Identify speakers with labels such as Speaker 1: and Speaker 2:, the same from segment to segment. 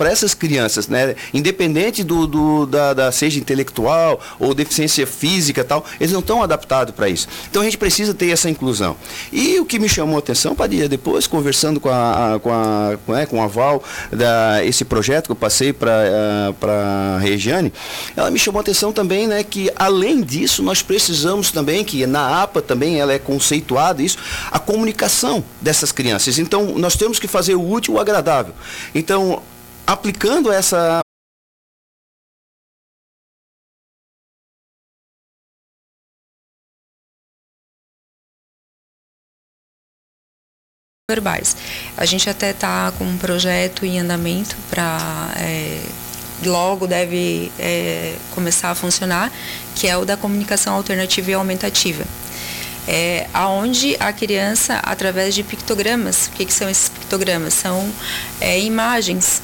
Speaker 1: para essas crianças, né? Independente seja intelectual ou deficiência física e tal, eles não estão adaptados para isso. Então a gente precisa ter essa inclusão. E o que me chamou a atenção, Padilha, depois conversando com a Val, esse projeto que eu passei para a Regiane, ela me chamou a atenção também, né, que além disso nós precisamos também, que na APA também ela é conceituada isso, a comunicação dessas crianças. Então nós temos que fazer o útil e o agradável. Então, aplicando essa
Speaker 2: verbais. A gente até está com um projeto em andamento para logo deve começar a funcionar, que é o da comunicação alternativa e aumentativa. Aonde a criança, através de pictogramas, o que são esses pictogramas? São imagens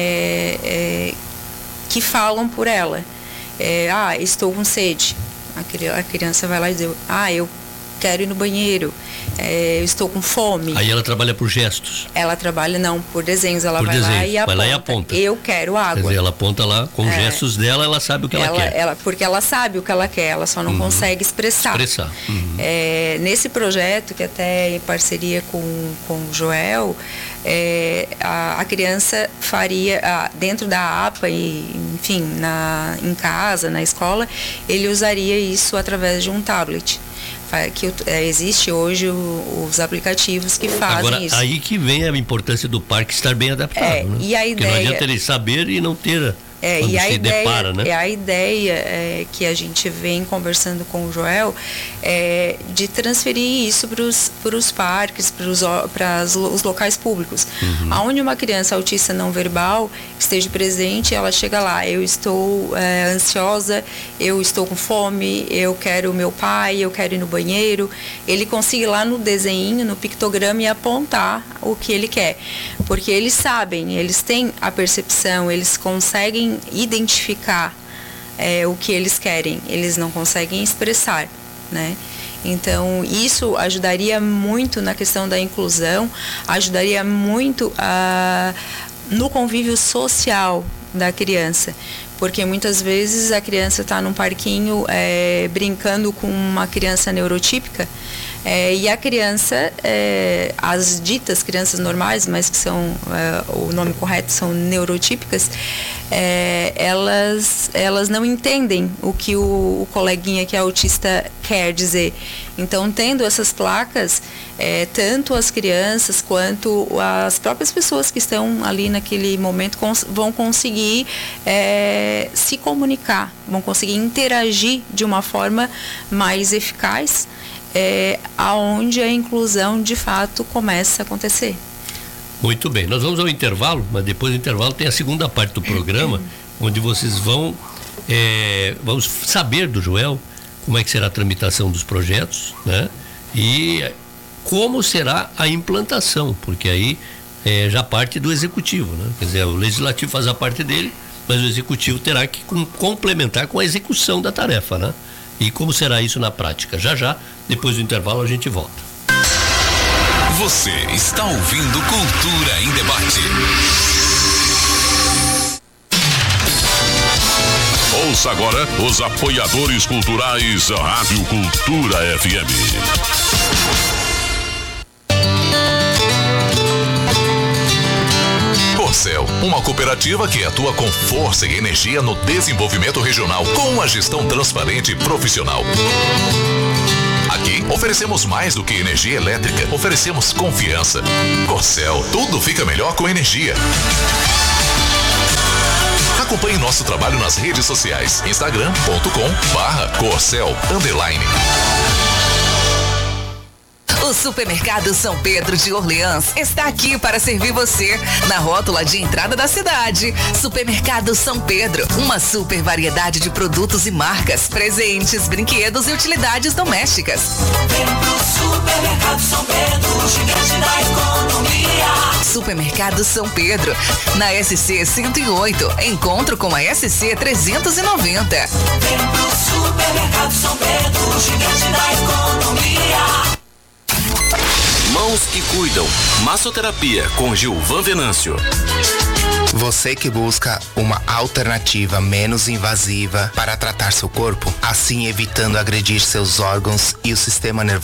Speaker 2: que falam por ela. Estou com sede. A criança vai lá e diz, eu quero ir no banheiro, eu estou com fome.
Speaker 3: Aí ela trabalha por gestos?
Speaker 2: Ela trabalha não por desenhos, ela vai lá e aponta. Eu quero água.
Speaker 3: Quer dizer, ela aponta lá, com gestos dela, ela sabe o que ela quer.
Speaker 2: Porque ela sabe o que ela quer, ela só não consegue expressar.
Speaker 3: Uhum.
Speaker 2: Nesse projeto, que até em parceria com o Joel, a criança faria, dentro da APA, e, enfim, em casa, na escola, ele usaria isso através de um tablet. Que existe hoje os aplicativos que fazem isso.
Speaker 3: Agora, aí que vem a importância do parque estar bem adaptado, né?
Speaker 2: E a ideia, porque
Speaker 3: não adianta ele saber e não ter...
Speaker 2: E a ideia, né? A ideia que a gente vem conversando com o Joel de transferir isso para os parques, para os locais públicos. Aonde uma criança autista não verbal esteja presente, ela chega lá, eu estou ansiosa, eu estou com fome, eu quero o meu pai, eu quero ir no banheiro. Ele consiga ir lá no desenho, no pictograma e apontar o que ele quer. Porque eles sabem, eles têm a percepção, eles conseguem identificar o que eles querem, eles não conseguem expressar, né? Então, isso ajudaria muito na questão da inclusão, ajudaria muito no convívio social da criança, porque muitas vezes a criança está num parquinho brincando com uma criança neurotípica, e a criança, as ditas crianças normais, mas que são, o nome correto são neurotípicas, elas não entendem o que o coleguinha que é autista quer dizer. Então, tendo essas placas, tanto as crianças quanto as próprias pessoas que estão ali naquele momento vão conseguir se comunicar, vão conseguir interagir de uma forma mais eficaz, aonde a inclusão de fato começa a acontecer.
Speaker 3: Muito bem, nós vamos ao intervalo, mas depois do intervalo tem a segunda parte do programa, onde vocês vamos saber do Joel como é que será a tramitação dos projetos, né? E como será a implantação, porque aí já parte do executivo, né? Quer dizer, o legislativo faz a parte dele, mas o executivo terá que complementar com a execução da tarefa, né? E como será isso na prática? Já, depois do intervalo, a gente volta.
Speaker 4: Você está ouvindo Cultura em Debate. Ouça agora os apoiadores culturais da Rádio Cultura FM. Corcel, uma cooperativa que atua com força e energia no desenvolvimento regional, com uma gestão transparente e profissional. Aqui oferecemos mais do que energia elétrica, oferecemos confiança. Corcel, tudo fica melhor com energia. Acompanhe nosso trabalho nas redes sociais, instagram.com/Corcel_.
Speaker 5: O Supermercado São Pedro de Orleans está aqui para servir você na rótula de entrada da cidade. Supermercado São Pedro, uma super variedade de produtos e marcas, presentes, brinquedos e utilidades domésticas.
Speaker 6: Vem pro Supermercado São Pedro, gigante da economia.
Speaker 5: Supermercado São Pedro, na SC 108, encontro com a SC 390.
Speaker 6: Vem pro Supermercado São Pedro, gigante da economia.
Speaker 7: Mãos que Cuidam. Massoterapia com Gilvan Venâncio. Você que busca uma alternativa menos invasiva para tratar seu corpo, assim evitando agredir seus órgãos e o sistema nervoso